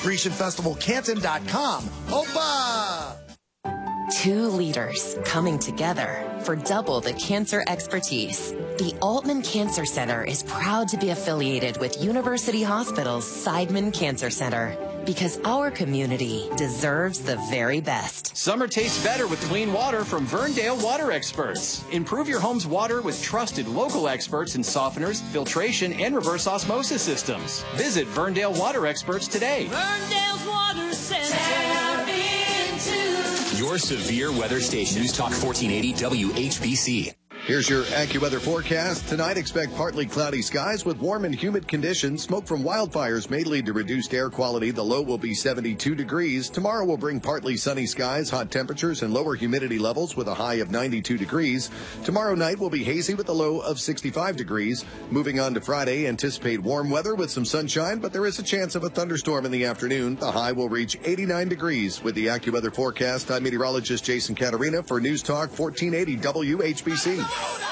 GrecianFestivalCanton.com. Opa! Two leaders coming together for double the cancer expertise. The Altman Cancer Center is proud to be affiliated with University Hospital's Seidman Cancer Center because our community deserves the very best. Summer tastes better with clean water from Verndale Water Experts. Improve your home's water with trusted local experts in softeners, filtration, and reverse osmosis systems. Visit Verndale Water Experts today. Verndale's Water Center. Your severe weather station. News Talk 1480 WHBC. Here's your AccuWeather forecast. Tonight, expect partly cloudy skies with warm and humid conditions. Smoke from wildfires may lead to reduced air quality. The low will be 72 degrees. Tomorrow will bring partly sunny skies, hot temperatures, and lower humidity levels with a high of 92 degrees. Tomorrow night will be hazy with a low of 65 degrees. Moving on to Friday, anticipate warm weather with some sunshine, but there is a chance of a thunderstorm in the afternoon. The high will reach 89 degrees. With the AccuWeather forecast, I'm meteorologist Jason Caterina for News Talk 1480 WHBC.